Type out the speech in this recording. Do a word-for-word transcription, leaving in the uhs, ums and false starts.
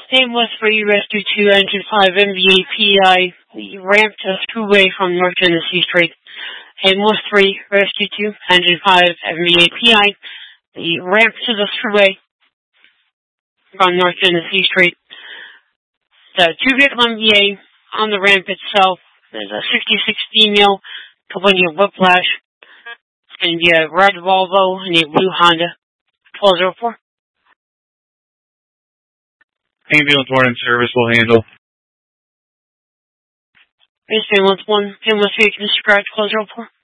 Same with three, Rescue two, Engine five, M V A P I, the ramp to throughway from North Genesee Street. Same with three, Rescue two, Engine five, M V A P I, the ramp to the throughway from North Genesee Street. The two vehicle M V A on the ramp itself. There's a sixty-six female company of Whiplash. It's going to be a red Volvo and a blue Honda. twelve oh four. Ambulance one in service will handle. Base ambulance one, ambulance three, Mister Scratch, twelve oh four.